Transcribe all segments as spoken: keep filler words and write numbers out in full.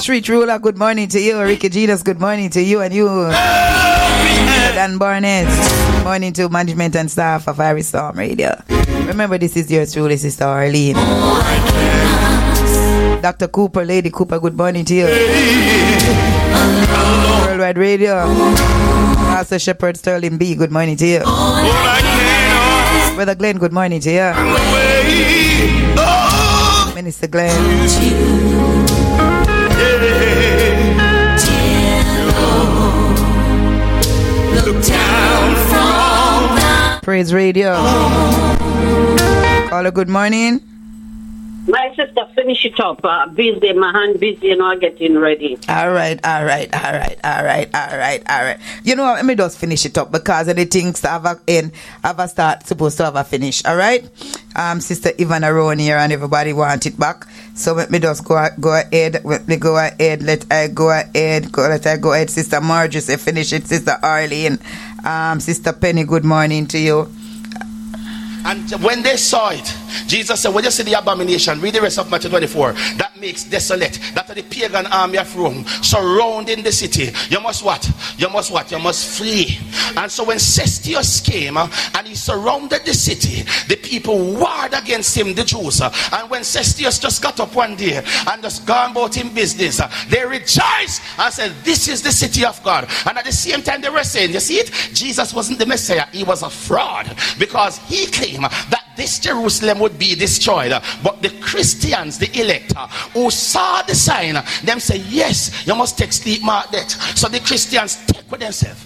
Street Ruler, good morning to you. Ricky Genus, good morning to you and you. Dan Barnett, good morning to management and staff of Iris Storm Radio. Remember, this is yours truly, Sister Arlene. Doctor Cooper, Lady Cooper, good morning to you. Worldwide Radio. Pastor Shepherd Sterling B, good morning to you. Brother Glenn, good morning to you. Minister Glenn. Praise Radio. Caller, good morning. My sister, finish it up. Uh, busy, my hand busy, you know, getting ready. All right, all right, all right, all right, all right, all right. You know what? Let me just finish it up because the things have a end, have a start, supposed to have a finish. All right. Um, Sister Ivan around here and everybody want it back. So let me just go go ahead. Let me go ahead. Let I go ahead. Go, let I go ahead. Sister Marjorie say finish it. Sister Arlene, um, Sister Penny, good morning to you. And when they saw it, Jesus said, when you see the abomination, read the rest of Matthew twenty-four, that makes desolate, that the pagan army of Rome surrounding the city, you must what? You must what? You must flee. And so when Cestius came uh, and he surrounded the city, the people warred against him, the Jews. Uh, and when Cestius just got up one day and just gone about in business, uh, they rejoiced and said, this is the city of God. And at the same time they were saying, you see it? Jesus wasn't the Messiah, he was a fraud, because he claimed that this Jerusalem would be destroyed. But the Christians, the elect, who saw the sign, them say, yes, you must take sleep mark that. So the Christians take with themselves.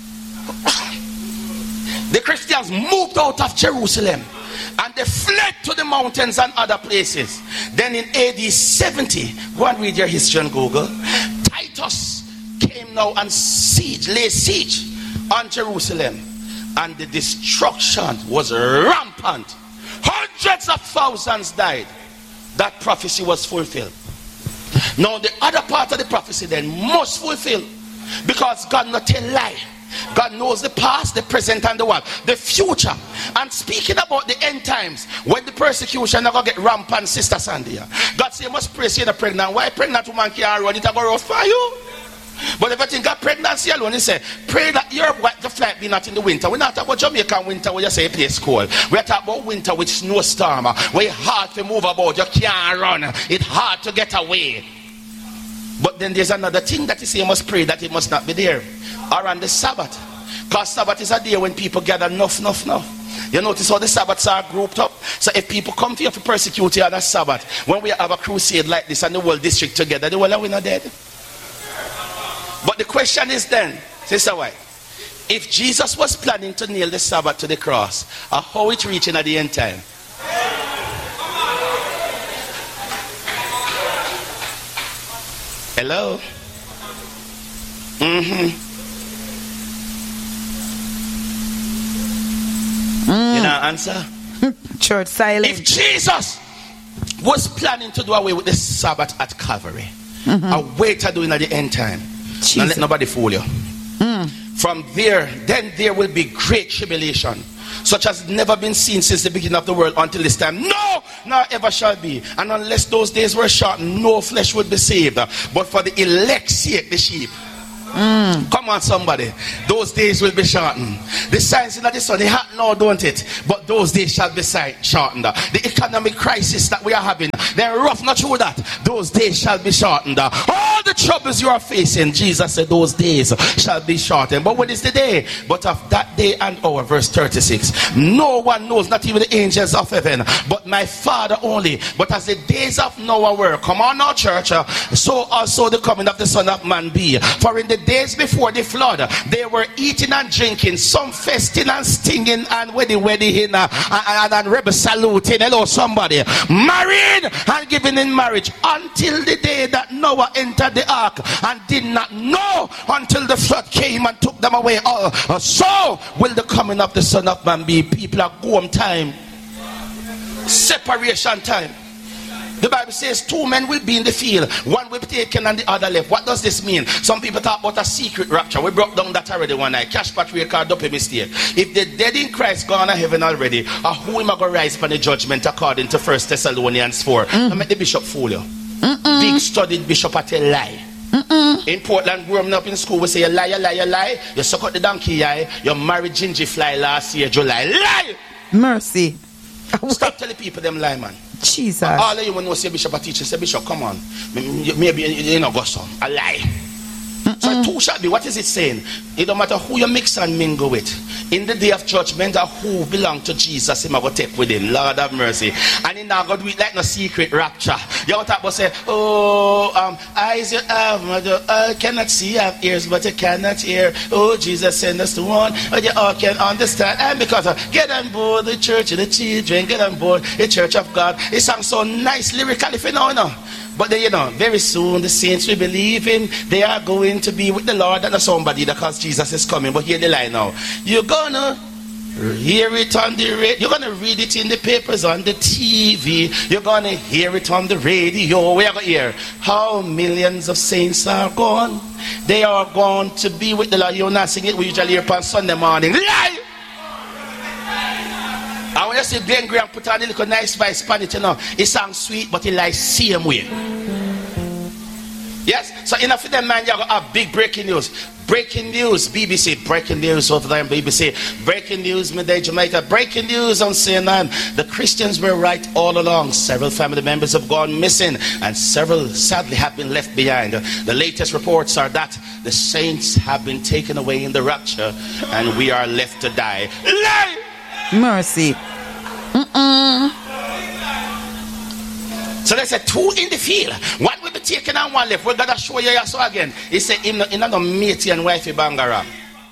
The Christians moved out of Jerusalem and they fled to the mountains and other places. Then in A D seventy, go and read your history on Google, Titus came now and siege, lay siege on Jerusalem. And the destruction was rampant. Hundreds of thousands died. That prophecy was fulfilled. Now the other part of the prophecy then must fulfill, because God not tell lie. God knows the past, the present, and the what? The future. And speaking about the end times, when the persecution are going to get rampant, Sister Sandia, God say you must pray so you're pregnant. Why pregnant woman can't run? It's going to rough for you. But if you think of pregnancy alone, you say, pray that your the flight be not in the winter. We're not talking about Jamaican winter where you say a place cold. We're talking about winter with snowstorm, where it's hard to move about, you can't run, it's hard to get away. But then there's another thing that you say you must pray that it must not be there. Or on the Sabbath. Because Sabbath is a day when people gather enough, enough, enough. You notice how the Sabbaths are grouped up? So if people come to you to persecute you on a Sabbath, when we have a crusade like this and the whole district together, the whole are we not dead? But the question is then, Sister White, if Jesus was planning to nail the Sabbath to the cross, uh, how it reaching at the end time? Hello? Mm-hmm. Mm. You know answer? Church silent. If Jesus was planning to do away with the Sabbath at Calvary, mm-hmm. a way to do it at the end time. Don't let nobody fool you. Mm. From there, then there will be great tribulation, such as never been seen since the beginning of the world until this time. No, nor ever shall be. And unless those days were short, no flesh would be saved. But for the elect's sake, the sheep. Mm. Come on, somebody. Those days will be shortened. The signs in the sun, they hot now, don't it? But those days shall be shortened. The economic crisis that we are having, they're rough, not true that. Those days shall be shortened. All the troubles you are facing, Jesus said, those days shall be shortened. But when is the day? But of that day and hour, verse thirty-six, no one knows, not even the angels of heaven, but my Father only. But as the days of Noah were, come on now, church, so also the coming of the Son of Man be. For in the days before the flood, they were eating and drinking, some festing and stinging and wedding wedding uh, and, and, and rebel saluting, hello somebody, married and giving in marriage, until the day that Noah entered the ark, and did not know until the flood came and took them away all. Uh, so will the coming of the Son of Man be. People are home time, separation time. The Bible says two men will be in the field, one will be taken and the other left. What does this mean? Some people talk about a secret rapture. We broke down that already one night. Cash Patrick called up a mistake. If the dead in Christ gone to heaven already, uh, who am I going to rise for the judgment according to First Thessalonians four? Mm. I make the bishop fool you. Mm. Mm-mm. Big studied bishop at a lie. Mm-mm. In Portland, growing up in school, we say, you lie, you lie, you lie. You suck out the donkey eye. You married Gingy Fly last year, July. Lie! Mercy. Stop telling people them lie, man. Jesus. All of you when you say bishop a teacher, say bishop, come on. Maybe you know go some. A lie. Mm-mm. So two shall be. What is it saying? It don't matter who you mix and mingle with. In the day of judgment, who belong to Jesus, him I go take with him. Lord have mercy. And he now go do it like no secret rapture. You know talk about say, oh, um, eyes you have, mother, I cannot see, I have ears, but you cannot hear. Oh, Jesus send us to one, but you all can understand. And because of, get on board the church of the children, get on board the church of God. It sounds so nice lyrically, if you know, you know. But then, you know, very soon the saints will believe him. They are going to be with the Lord and somebody because Jesus is coming. But hear the line now. You're gonna hear it on the radio. You're gonna read it in the papers, on the T V. You're gonna hear it on the radio. We are gonna hear how millions of saints are gone. They are going to be with the Lord. You're not singing it. We usually hear it on Sunday morning. Lie! And when you see Glenn Graham put on a little nice voice on it, you know, it sounds sweet, but it lies same way. Yes? So enough of them, man, you have big breaking news. Breaking news, B B C. Breaking news over there on B B C. Breaking news, midday Jamaica. Breaking news on C N N. The Christians were right all along. Several family members have gone missing, and several sadly have been left behind. The latest reports are that the saints have been taken away in the rapture, and we are left to die. Lie! Mercy. Mm-mm. So they said two in the field. One will be taken and one left. We're going to show you so again. He said, in another matey and wifey bangara.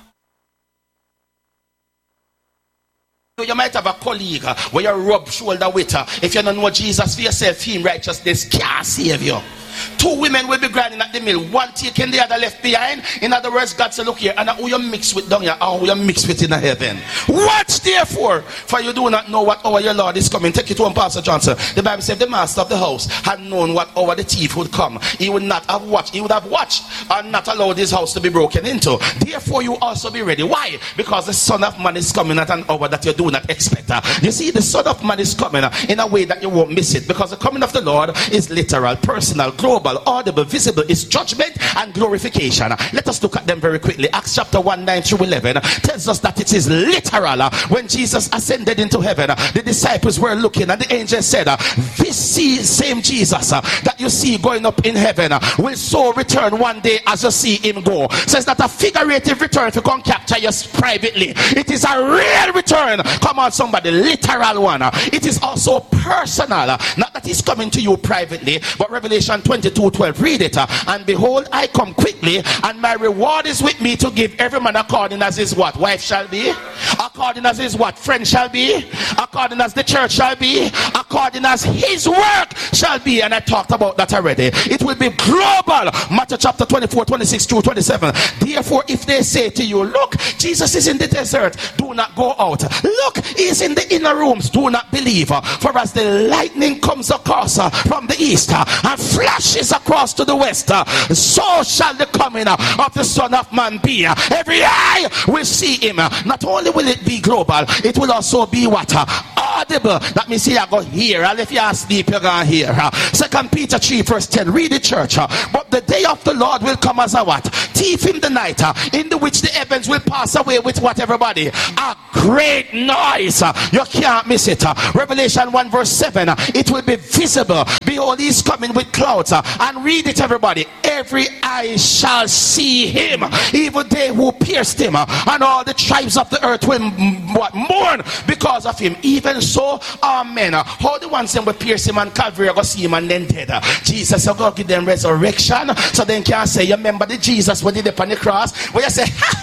You might have a colleague where you rub shoulder with her. If you don't know Jesus for yourself, him righteousness can't save you. Two women will be grinding at the mill, one taken, the other left behind. In other words, God said, look here, and who you mix with down here, or who you mix with in the heaven. Watch therefore, for you do not know what hour your Lord is coming. Take it home, Pastor Johnson. The Bible said, the master of the house had known what hour the thief would come. He would not have watched. He would have watched and not allowed his house to be broken into. Therefore, you also be ready. Why? Because the Son of Man is coming at an hour that you do not expect. You see, the Son of Man is coming in a way that you won't miss it. Because the coming of the Lord is literal, personal, global, audible, visible. Is judgment and glorification. Let us look at them very quickly. Acts chapter one, nine through eleven tells us that it is literal. When Jesus ascended into heaven, the disciples were looking and the angel said, this same Jesus that you see going up in heaven will so return one day as you see him go. Says that a figurative return if you can capture us privately. It is a real return. Come on somebody, literal one. It is also personal. Not that he's coming to you privately, but Revelation twenty-two twelve, read it. And behold, I come quickly, and my reward is with me to give every man according as his what? Wife shall be, according as his what? Friend shall be, according as the church shall be, according as his work shall be. And I talked about that already. It will be global. Matthew chapter twenty-four, twenty-six through twenty-seven. Therefore, if they say to you, look, Jesus is in the desert, do not go out. Look, he is in the inner rooms, do not believe. For as the lightning comes across uh, from the east uh, and flashes across to the west, uh, so shall the coming uh, of the Son of Man be. Uh, every eye will see him. Uh, not only will it be global, it will also be what? Uh, audible. That means you go here, and if you are asleep, you're going to hear. Uh, Second Peter three verse ten, read the church. Uh, but the day of the Lord will come as a what? Thief in the night, uh, in the which the heavens will pass away with what, everybody? A great noise. Uh, you can't miss it. Uh, Revelation one verse seven, uh, it will be visible. Behold, he's coming with clouds. Uh, and read it, everybody. Every eye shall see him, even they who pierced him, uh, and all the tribes of the earth will m- what, mourn because of him. Even so, amen. Uh, how the ones them will pierce him and Calvary go see him and then dead. Uh, Jesus will go give them resurrection, so then can say, you remember the Jesus when he did on the cross, where you say,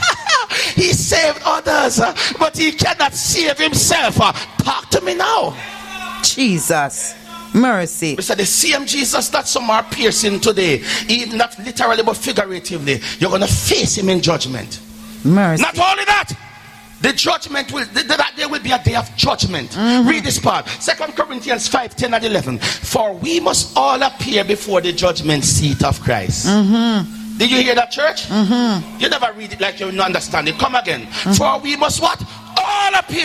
he saved others, uh, but he cannot save himself. Uh, talk to me now. Jesus. Mercy. We said the same Jesus that some are piercing today, even not literally but figuratively, you're going to face him in judgment. Mercy. Not only that, the judgment will, that there will be a day of judgment. Mm-hmm. Read this part. Second Corinthians five, ten and eleven. For we must all appear before the judgment seat of Christ. Mm-hmm. Did you hear that, church? Mm-hmm. You never read it like you understand it. Come again. Mm-hmm. For we must what? All appear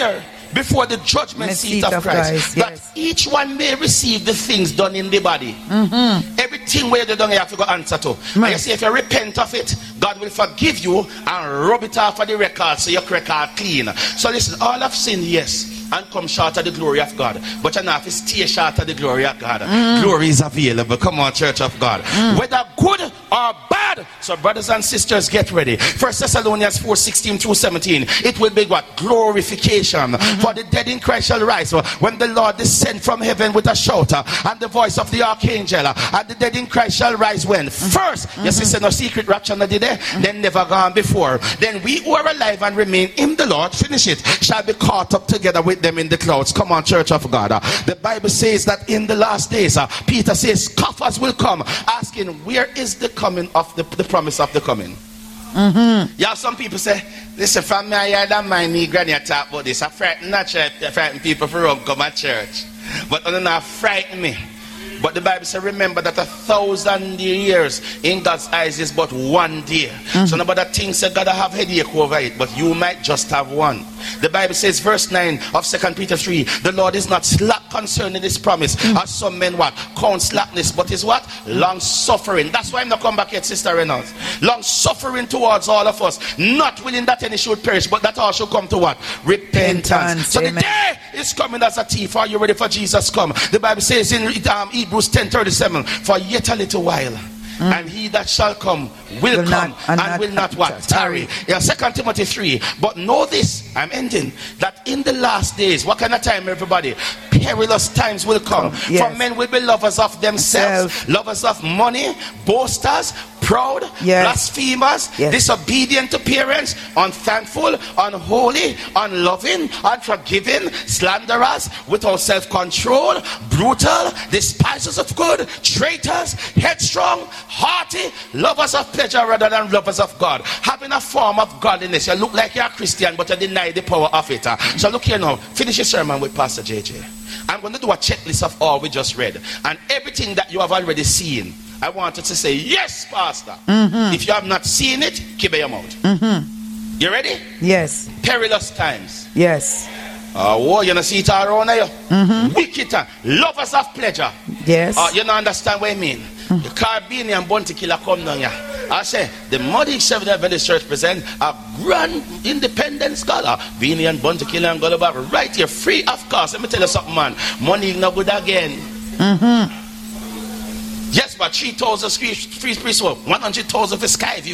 before the judgment seat, seat of, of Christ, Christ that yes. each one may receive the things done in the body. Mm-hmm. Everything where they done, you have to go answer to. Right. And you see, if you repent of it, God will forgive you and rub it off of the record so your record clean. So listen, all have sinned, yes, and come short of the glory of God, but you have to stay short of the glory of God. Mm. Glory is available. Come on, church of God. Mm. Whether good or bad. So brothers and sisters, get ready. First Thessalonians four sixteen through seventeen. It will be what? Glorification. Mm-hmm. For the dead in Christ shall rise when the Lord descend from heaven with a shout and the voice of the archangel, and the dead in Christ shall rise when? First, mm-hmm. yes, it's no secret rapture not there, mm-hmm. then never gone before. Then we who are alive and remain in the Lord, finish it, shall be caught up together with them in the clouds. Come on, church of God. Uh, the Bible says that in the last days, uh, Peter says, scoffers will come, asking, where is the coming of the, the promise of the coming? Mm-hmm. Yeah, some people say, listen, from me, I don't mind me, granny, talk about this. I frighten not church, I frighten people for wrong come at church. But other than that, frighten me. But the Bible says, remember that a thousand years in God's eyes is but one day. Mm-hmm. So nobody thinks that God have headache over it, but you might just have one. The Bible says, verse nine of Second Peter three, the Lord is not slack concerning this promise, mm-hmm. as some men what? Count slackness, but is what? Long suffering. That's why I'm not come back yet, Sister Reynolds. Long suffering towards all of us, not willing that any should perish, but that all should come to what? Repentance. Repentance. So amen. The day is coming as a thief. Are you ready for Jesus come? The Bible says in um, Hebrews ten thirty-seven, for yet a little while, mm. and he that shall come will, will come not, and, and not will not what? Tarry. Yeah, Second Timothy three. But know this, I'm ending, that in the last days, what kind of time, everybody? Perilous times will come. Oh, yes. For men will be lovers of themselves, Self. lovers of money, boasters, proud, yes. blasphemers, yes. disobedient to parents, unthankful, unholy, unloving, unforgiving, slanderers, without self-control, brutal, despisers of good, traitors, headstrong, haughty, lovers of pleasure rather than lovers of God, having a form of godliness. You look like you're a Christian, but you deny the power of it. So look here now, finish your sermon with Pastor J J. I'm going to do a checklist of all we just read, and everything that you have already seen. I wanted to say, yes, Pastor. Mm-hmm. If you have not seen it, keep your mouth. Mm-hmm. You ready? Yes. Perilous times. Yes. Oh, uh, you know, see it all around here. Mm-hmm. Wicked time. Lovers of pleasure. Yes. Uh, you don't understand what I mean. Mm-hmm. The Caribbean bounty killer come down here. I say, the Muddy Seventh Adventist Church present a grand independent scholar, Beanie and Bounty Killer and Gulliver, right here, free of cost. Let me tell you something, man. Money is not good again. Mm-hmm. Yes, but three thousand free preschool, one hundred thousand for Skyview.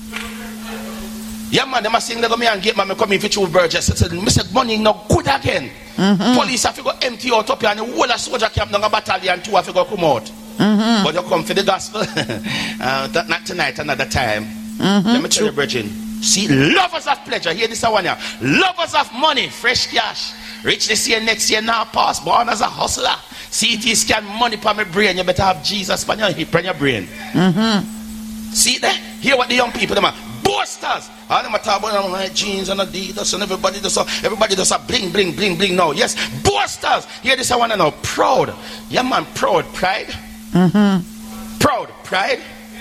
Yeah, man, they must sing let me and get man come in for two Burgess. I said, Mister Money no good again. Mm-hmm. Police have to go empty out up here and the whole of soldier camp down a battalion two have to go come out. Mm-hmm. But you come for the gospel. uh, that, not tonight, another time. Mm-hmm. Let me tell you, Bridget. See, lovers of pleasure. Hear this one here. Lovers of money, fresh cash. Rich this year, next year, now pass. Born as a hustler. C T scan money for my brain. You better have Jesus on your hip and your brain. Mm-hmm. See there? Hear what the young people them are. Boasters. All them are talking about my jeans and Adidas and everybody does a, everybody does a bling bling bling bling now. Yes, boasters. Hear this I want to know. Proud. Yeah man, proud. Pride. Mm-hmm. Proud. Pride.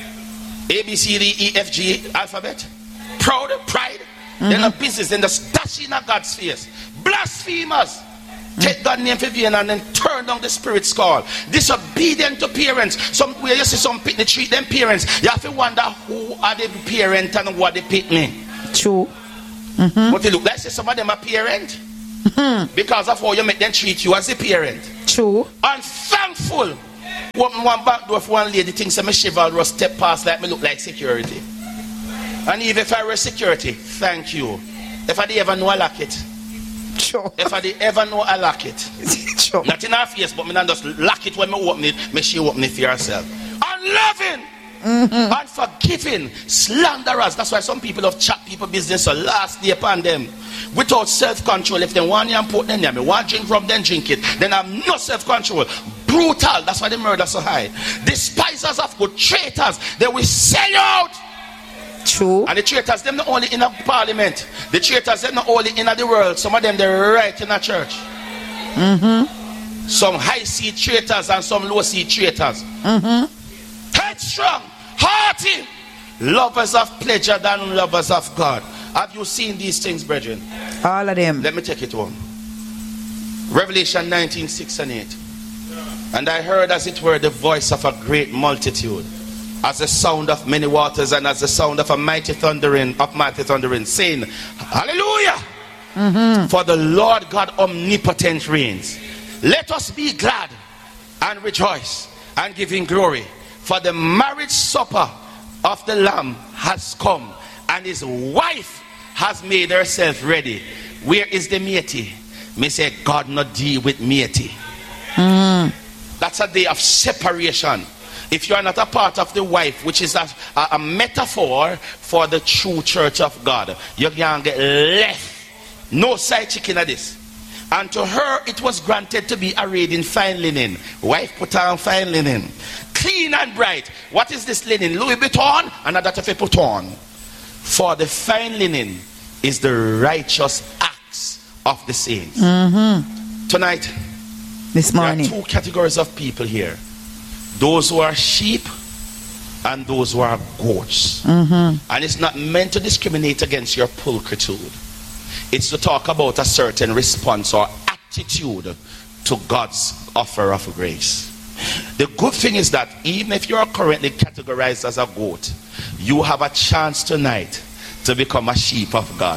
A B C D E F G alphabet. Proud. Pride. Mm-hmm. They're not business. They're just dashing at God's face. Blasphemers. Take God's name for vain and then turn down the spirit's call. Disobedient to parents. Some where you see some people treat them parents. You have to wonder who are the parent and what they pick me. True. Mm-hmm. But you look like say some of them are parent. Mm-hmm. Because of how you make them treat you as a parent. True. Unthankful. Open one back door for one lady thinks I'm a chivalrous step past like me look like security. And even if I were security, thank you. If I did ever know I like it. Sure. If I did ever know I lock it. Sure. Not in our face, but me not just lock it when me open it, make sure you open it for yourself. Unloving, mm-hmm. unforgiving, slanderers. That's why some people have chat people business so last day upon them. Without self-control. If they want you and put them there, me want drink from them, drink it. Then I have no self-control. Brutal. That's why the murder so high. Despisers of good, traitors. They will sell you out. True. And the traitors, them not only in a parliament. The traitors, them not only in the world. Some of them, they're right in a church. Mm-hmm. Some high-seat traitors and some low-seat traitors. Mm-hmm. Headstrong, hearty, lovers of pleasure than lovers of God. Have you seen these things, brethren? All of them. Let me take it home. Revelation nineteen, six and eight. And I heard as it were the voice of a great multitude, as the sound of many waters, and as the sound of a mighty thundering, of mighty thundering, saying, Hallelujah! Mm-hmm. For the Lord God omnipotent reigns. Let us be glad and rejoice and give him glory. For the marriage supper of the Lamb has come, and his wife has made herself ready. Where is the matey? Me say, God not deal with matey. Mm. That's a day of separation. If you are not a part of the wife, which is a, a, a metaphor for the true church of God, you can get left. No side chicken at this. And to her it was granted to be arrayed in fine linen. Wife put on fine linen, clean and bright. What is this linen? Louis Vuitton? Another to put on. For the fine linen is the righteous acts of the saints. Mm-hmm. Tonight, this morning, there are two categories of people here: those who are sheep and those who are goats. Mm-hmm. And it's not meant to discriminate against your pulchritude. It's to talk about a certain response or attitude to God's offer of grace. The good thing is that even if you are currently categorized as a goat, you have a chance tonight to become a sheep of God.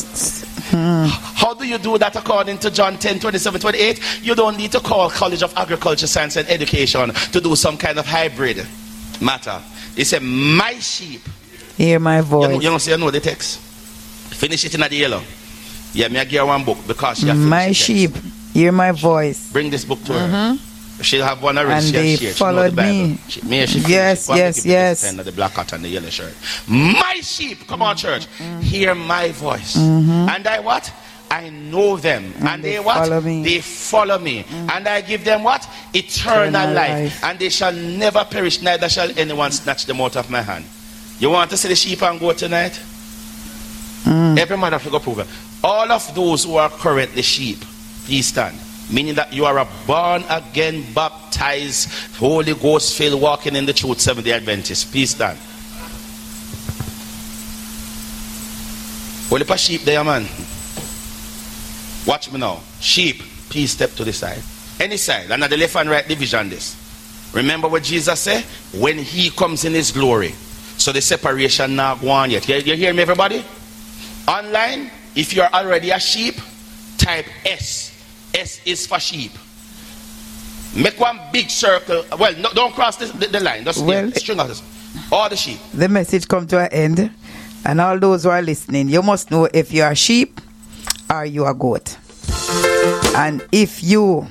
Hmm. How do you do that according to John ten, twenty-seven, twenty-eight? You don't need to call College of Agriculture, Science and Education to do some kind of hybrid matter. He said, my sheep hear my voice. You know, you know, say, you know the text. Finish it in the yellow. Yeah, me I give her one book because she my sheep hear my voice. Bring this book to her. Mm-hmm. She'll have one already. And she they she followed the me. She, me she yes, yes, yes. The, the black hat and the yellow shirt. My sheep, come on, church, mm-hmm. hear my voice. Mm-hmm. And I what? I know them. And, and they, they what? Follow me. They follow me. Mm-hmm. And I give them what? Eternal, Eternal life. life. And they shall never perish, neither shall anyone snatch them out of my hand. You want to see the sheep and goat tonight? Mm. Every man have to go prove it. All of those who are currently sheep, please stand. Meaning that you are a born again, baptized, Holy Ghost filled, walking in the truth, Seventh-day Adventist. Please stand. Only for sheep there, man. Watch me now. Sheep, please step to the side. Any side, and at the left and right division this. Remember what Jesus said? When he comes in his glory. So the separation now go on yet. You, you hear me, everybody? Online, if you're already a sheep, type S. S is for sheep. Make one big circle. Well, no, don't cross the, the, the line. Just well, string out this. All the sheep. The message come to an end. And all those who are listening, you must know if you are a sheep or you are a goat. And if you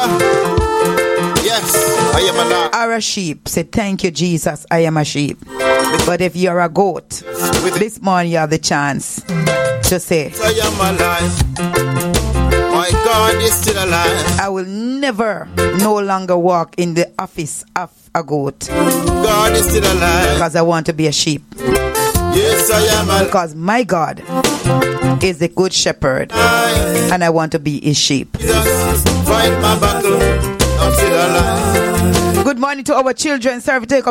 yes, I am a lamb. Are a sheep, say thank you, Jesus, I am a sheep. But if you are a goat, this morning you have the chance to say, I am alive. My God is still alive. I will never no longer walk in the office of a goat. God is still alive. Because I want to be a sheep. Yes, I am alive. Because my God is the good shepherd. I, and I want to be his sheep. Jesus, fight my battle. I'm still alive. Good morning to our children. Serve take